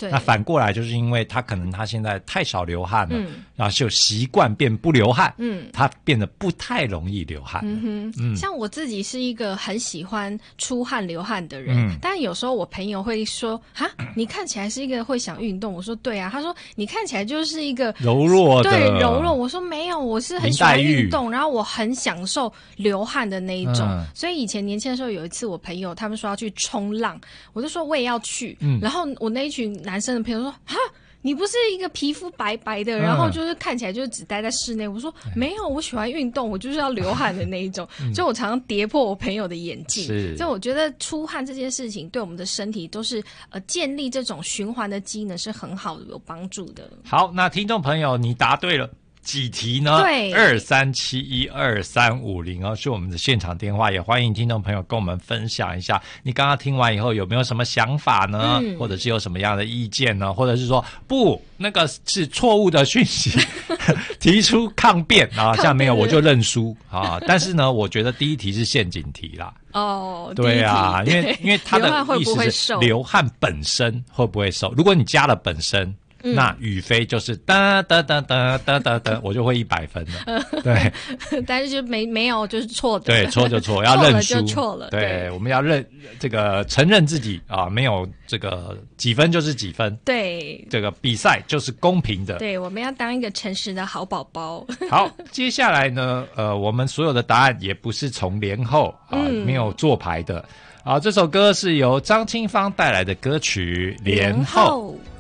对， 那反过来就是因为他可能他现在太少流汗了，然后就习惯变不流汗，他变得不太容易流汗。 像我自己是一个很喜欢出汗流汗的人，但有时候我朋友会说哈，你看起来是一个会想运动，我说对啊，他说你看起来就是一个柔弱的， 对，柔弱，我说没有，我是很喜欢运动，然后我很享受流汗的那一种，所以以前年轻的时候有一次我朋友他们说要去冲浪，我就说我也要去，然后我那一群男生的朋友说哈，你不是一个皮肤白白的，然后就是看起来就是只待在室内，我说没有，我喜欢运动，我就是要流汗的那一种，所以我常常跌破我朋友的眼镜。所以我觉得出汗这件事情对我们的身体都是建立这种循环的机能是很好的，有帮助的。 好，那听众朋友你答对了几题呢？ 对 ，23712350哦，是我们的现场电话，也欢迎听众朋友跟我们分享一下，你刚刚听完以后有没有什么想法呢？或者是有什么样的意见呢？或者是说不，那个是错误的讯息，提出抗辩啊，像没有我就认输啊。但是呢，我觉得第一题是陷阱题啦。 哦， 对啊，因为他的意思是流汗本身会不会瘦？如果你加了本身。那宇飞就是哒哒哒哒哒哒哒，我就会100分了。对， 但是就没有就是错的。 对，错就错，要认输。 错了就错了。 对，我们要承认自己啊，没有这个几分就是几分。 对， 这个比赛就是公平的。 对，我们要当一个诚实的好宝宝。 好，接下来呢，我们所有的答案也不是从连后啊，没有做牌的。好，这首歌是由张清芳带来的歌曲《连后》。